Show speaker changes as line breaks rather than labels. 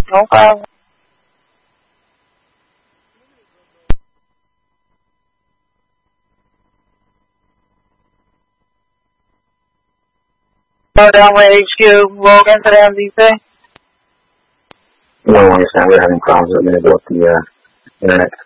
No problem. Go down with HQ, log into the MDC.
No, I understand we're having problems with the internet.